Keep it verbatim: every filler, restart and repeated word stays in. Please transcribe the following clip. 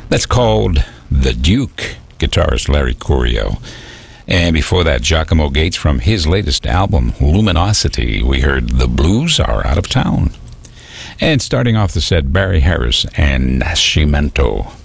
That's called The Duke, guitarist Larry Coryell. And before that, Giacomo Gates from his latest album, Luminosity, we heard The Blues Are Out of Town. And starting off the set, Barry Harris and Nascimento.